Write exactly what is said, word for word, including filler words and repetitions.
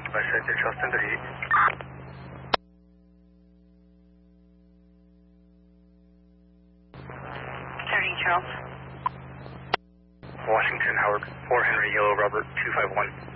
West side to Charleston thirty-eight. thirty Charles. Washington, Howard, four Henry, Yellow, Robert, two five one.